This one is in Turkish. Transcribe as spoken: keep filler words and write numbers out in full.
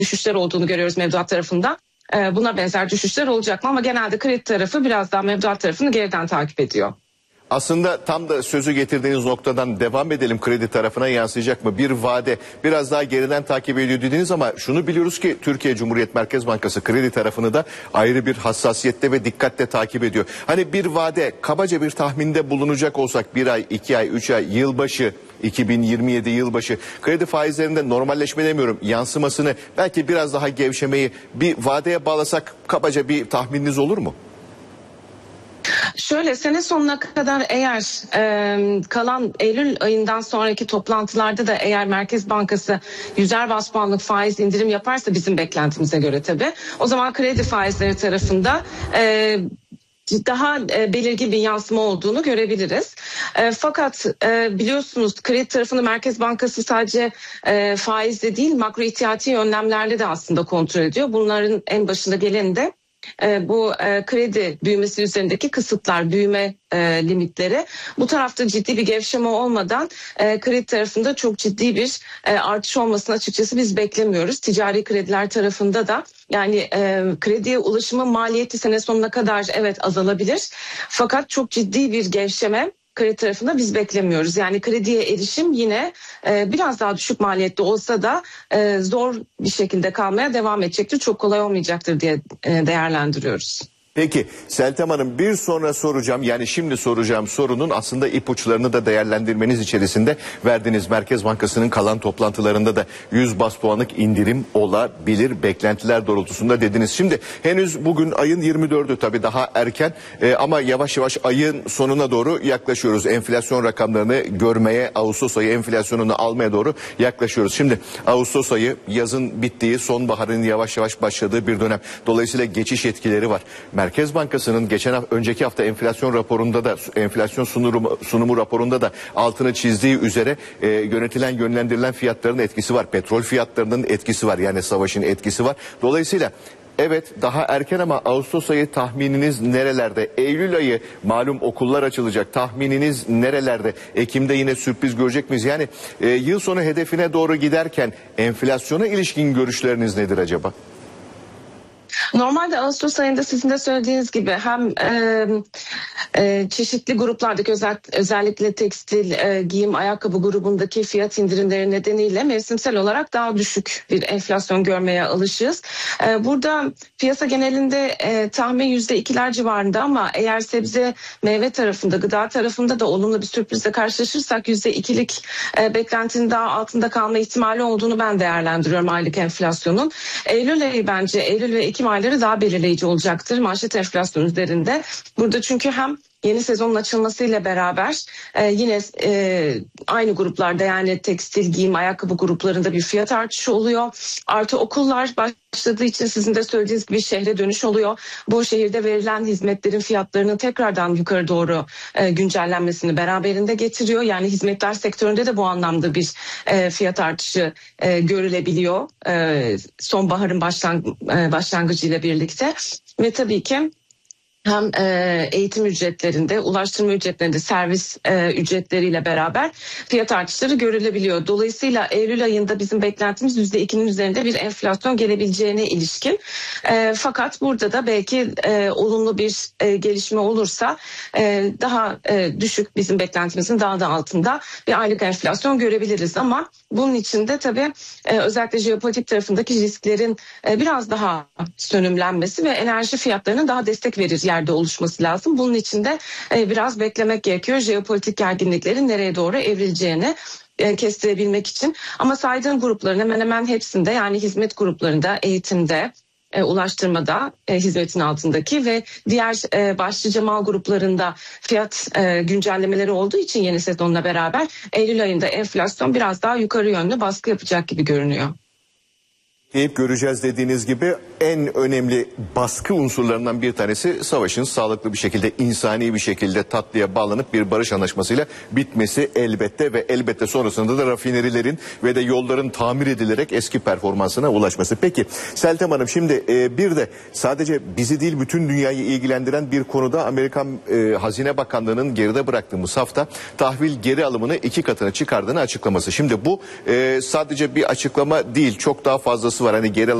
düşüşler olduğunu görüyoruz mevduat tarafında. E, buna benzer düşüşler olacak mı? Ama genelde kredi tarafı biraz daha mevduat tarafını geriden takip ediyor. Aslında tam da sözü getirdiğiniz noktadan devam edelim, kredi tarafına yansıyacak mı? Bir vade biraz daha geriden takip ediyor dediniz ama şunu biliyoruz ki Türkiye Cumhuriyet Merkez Bankası kredi tarafını da ayrı bir hassasiyette ve dikkatle takip ediyor. Hani bir vade, kabaca bir tahminde bulunacak olsak bir ay, iki ay, üç ay, yılbaşı, iki bin yirmi yedi yılbaşı kredi faizlerinde normalleşme demiyorum, yansımasını, belki biraz daha gevşemeyi bir vadeye bağlasak kabaca bir tahmininiz olur mu? Şöyle, sene sonuna kadar eğer e, kalan Eylül ayından sonraki toplantılarda da eğer Merkez Bankası yüzer bas puanlık faiz indirim yaparsa, bizim beklentimize göre tabii, o zaman kredi faizleri tarafında e, daha e, belirgin bir yansıma olduğunu görebiliriz. E, fakat e, biliyorsunuz kredi tarafını Merkez Bankası sadece e, faizle değil, makro ihtiyati önlemlerle de aslında kontrol ediyor. Bunların en başında geleni de E, bu e, kredi büyümesi üzerindeki kısıtlar, büyüme e, limitleri. Bu tarafta ciddi bir gevşeme olmadan e, kredi tarafında çok ciddi bir e, artış olmasını açıkçası biz beklemiyoruz. Ticari krediler tarafında da yani e, krediye ulaşımın maliyeti sene sonuna kadar evet azalabilir. Fakat çok ciddi bir gevşeme kredi tarafında biz beklemiyoruz. Yani krediye erişim yine e, biraz daha düşük maliyette olsa da e, zor bir şekilde kalmaya devam edecektir. Çok kolay olmayacaktır diye e, değerlendiriyoruz. Peki Seltem Hanım, bir sonra soracağım, yani şimdi soracağım sorunun aslında ipuçlarını da değerlendirmeniz içerisinde verdiğiniz Merkez Bankası'nın kalan toplantılarında da yüz bas puanlık indirim olabilir beklentiler doğrultusunda dediniz. Şimdi henüz bugün ayın yirmi dördü, tabii daha erken e, ama yavaş yavaş ayın sonuna doğru yaklaşıyoruz. Enflasyon rakamlarını görmeye, Ağustos ayı enflasyonunu almaya doğru yaklaşıyoruz. Şimdi Ağustos ayı yazın bittiği, sonbaharın yavaş yavaş başladığı bir dönem. Dolayısıyla geçiş etkileri var. Merkez Bankası'nın geçen hafta, önceki hafta enflasyon raporunda da, enflasyon sunumu, sunumu raporunda da altını çizdiği üzere e, yönetilen, yönlendirilen fiyatların etkisi var. Petrol fiyatlarının etkisi var. Yani savaşın etkisi var. Dolayısıyla evet daha erken ama Ağustos ayı tahmininiz nerelerde? Eylül ayı malum okullar açılacak. Tahmininiz nerelerde? Ekim'de yine sürpriz görecek miyiz? Yani e, yıl sonu hedefine doğru giderken enflasyona ilişkin görüşleriniz nedir acaba? Normalde Ağustos ayında sizin de söylediğiniz gibi hem e, e, çeşitli gruplardaki özel, özellikle tekstil, e, giyim, ayakkabı grubundaki fiyat indirimleri nedeniyle mevsimsel olarak daha düşük bir enflasyon görmeye alışığız. E, burada piyasa genelinde e, tahmin yüzde ikiler civarında ama eğer sebze meyve tarafında, gıda tarafında da olumlu bir sürprizle karşılaşırsak yüzde ikilik e, beklentinin daha altında kalma ihtimali olduğunu ben değerlendiriyorum aylık enflasyonun. Eylül ayı bence, Eylül ve Ekim ayları daha belirleyici olacaktır manşet enflasyon üzerinde. Burada çünkü hem yeni sezonun açılmasıyla beraber e, yine e, aynı gruplarda, yani tekstil, giyim, ayakkabı gruplarında bir fiyat artışı oluyor. Artı okullar başladığı için sizin de söylediğiniz gibi şehre dönüş oluyor. Bu şehirde verilen hizmetlerin fiyatlarının tekrardan yukarı doğru e, güncellenmesini beraberinde getiriyor. Yani hizmetler sektöründe de bu anlamda bir e, fiyat artışı e, görülebiliyor. E, sonbaharın başlang e, başlangıcıyla birlikte ve tabii ki hem e, eğitim ücretlerinde, ulaştırma ücretlerinde, servis e, ücretleriyle beraber fiyat artışları görülebiliyor. Dolayısıyla Eylül ayında bizim beklentimiz yüzde ikinin üzerinde bir enflasyon gelebileceğine ilişkin. E, fakat burada da belki e, olumlu bir e, gelişme olursa e, daha e, düşük, bizim beklentimizin daha da altında bir aylık enflasyon görebiliriz. Ama bunun için de tabii e, özellikle jeopolitik tarafındaki risklerin e, biraz daha sönümlenmesi ve enerji fiyatlarının daha destek verir yerde oluşması lazım. Bunun için de e, biraz beklemek gerekiyor. Jeopolitik gerginliklerin nereye doğru evrileceğini e, kestirebilmek için. Ama saydığım grupların hemen hemen hepsinde, yani hizmet gruplarında, eğitimde, e, ulaştırmada e, hizmetin altındaki ve diğer e, başlıca mal gruplarında fiyat e, güncellemeleri olduğu için yeni sezonla beraber Eylül ayında enflasyon biraz daha yukarı yönlü baskı yapacak gibi görünüyor. Deyip göreceğiz dediğiniz gibi en önemli baskı unsurlarından bir tanesi savaşın sağlıklı bir şekilde, insani bir şekilde tatlıya bağlanıp bir barış anlaşmasıyla bitmesi elbette ve elbette sonrasında da rafinerilerin ve de yolların tamir edilerek eski performansına ulaşması. Peki Seltem Hanım, şimdi e, bir de sadece bizi değil bütün dünyayı ilgilendiren bir konuda Amerikan e, Hazine Bakanlığı'nın geride bıraktığımız hafta tahvil geri alımını iki katına çıkardığını açıklaması. Şimdi bu e, sadece bir açıklama değil, çok daha fazlası sıkıntısı var. Hani geri